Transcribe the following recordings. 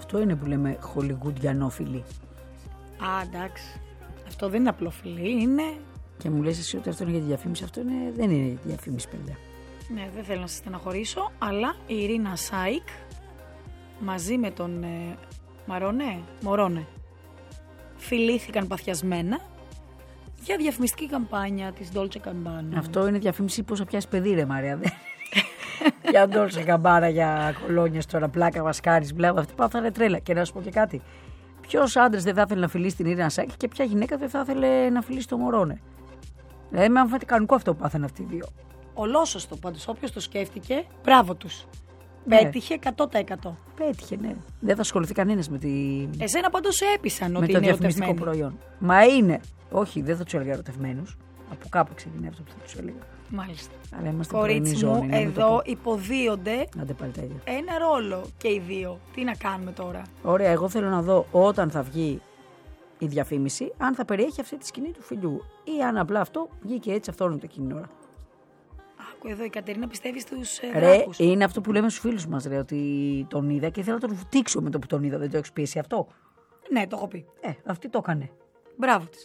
Αυτό είναι που λέμε χολιγουντιανόφιλοι. Α, εντάξει. Αυτό δεν είναι απλό φιλί, είναι. Και μου λες εσύ ότι αυτό είναι για τη διαφήμιση. Αυτό δεν είναι για τη διαφήμιση, παιδιά. Ναι, δεν θέλω να σας στεναχωρήσω, αλλά η Ειρήνα Σάικ μαζί με τον Μωρόνε φιλήθηκαν παθιασμένα για διαφημιστική καμπάνια της Dolce Gabbana. Αυτό είναι διαφήμιση πώς θα πιάσει παιδί, ρε Μαρία. Για Dolce Gabbana, για κολόνιες τώρα, πλάκα, μασκάρις, μπλάβα. Αυτή πάθανε τρέλα. Και να σου πω και κάτι. Ποιος άντρας δεν θα ήθελε να φιλήσει την Ειρήνα Σάικ και ποια γυναίκα δεν θα ήθελε να φιλήσει το Μωρόνε. Δηλαδή, με αμφατικανικό αυτό που πάθανε αυτοί οι δύο. Ολόσωστο πάντως. Όποιος το σκέφτηκε, μπράβο τους. Ναι. Πέτυχε 100%. Πέτυχε, ναι. Δεν θα ασχοληθεί κανένας με Εσένα πάντως σε έπεισαν με ότι το είναι διαφημιστικό ερωτευμένοι. προϊόν. Μα είναι. Όχι, δεν θα τους έλεγα ερωτευμένους. Από κάπου ξεκινάει αυτό που θα τους έλεγα. Μάλιστα. Αλλά είμαστε πρωινή Κορίτσι μου, ζώνη. να μην το εδώ πω. υποδίονται Άντε πάλι τα ίδια. ένα ρόλο και οι δύο. Τι να κάνουμε τώρα. Ωραία, εγώ θέλω να δω όταν θα βγει η διαφήμιση, αν θα περιέχει αυτή τη σκηνή του φιλιού ή αν απλά αυτό βγήκε έτσι αυτόνομο εκείνη την ώρα. Άκου εδώ, η Κατερίνα πιστεύει στους Ρε, δράκους. είναι αυτό που λέμε στους φίλους μας, ρε, ότι τον είδα και θέλω να τον βουτήξω με το που τον είδα. Δεν το έχεις πει εσύ αυτό? Ναι, το έχω πει. Αυτή το έκανε. Μπράβο της.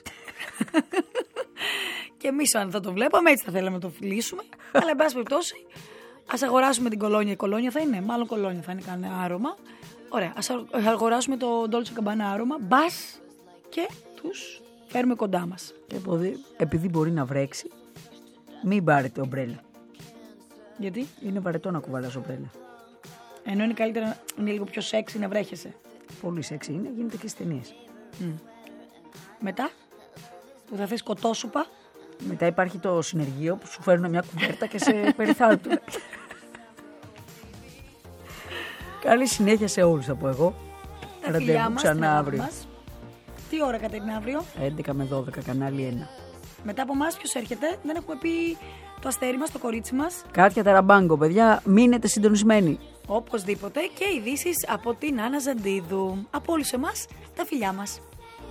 Και εμείς αν θα το βλέπαμε έτσι θα θέλαμε να το φιλήσουμε. Αλλά εν πάση περιπτώσει, ας αγοράσουμε την κολόνια. Η κολόνια θα είναι, μάλλον κολόνια θα είναι κανένα άρωμα. Ωραία, ας αγοράσουμε το Dolce Gabbana άρωμα. Μπας και τους φέρουμε κοντά μας. Και επειδή μπορεί να βρέξει, μην πάρετε ομπρέλα. Γιατί? Είναι βαρετό να κουβαλάς ομπρέλα. Ενώ είναι καλύτερα, είναι λίγο πιο σεξι να βρέχεσαι. Πολύ σεξι είναι, γίνεται και στις ταινίες. Μετά, που θα θες κοτόσουπα. Μετά υπάρχει το συνεργείο που σου φέρνουν μια κουβέρτα και σε περιθάλπτουν. Καλή συνέχεια σε όλους, θα πω εγώ. Τα φιλιά Ραντεβού μας, ξανά την αγάπη αύριο. μας. Τι ώρα, Κατερίνα, αύριο? 11 με 12, κανάλι 1. Μετά από εμάς ποιος έρχεται? Δεν έχουμε πει το αστέρι μας, το κορίτσι μας. Κάτια Ταραμπάγκο, παιδιά, μείνετε συντονισμένοι. Οπωσδήποτε και ειδήσεις από την Άννα Ζαντίδου. Από όλους εμάς, τα φιλιά μας.